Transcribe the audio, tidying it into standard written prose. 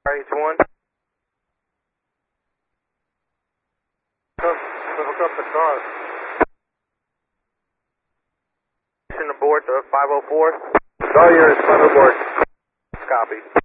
RH1. Hook up the car. Aboard the 504. Sawyer is front aboard. Copy.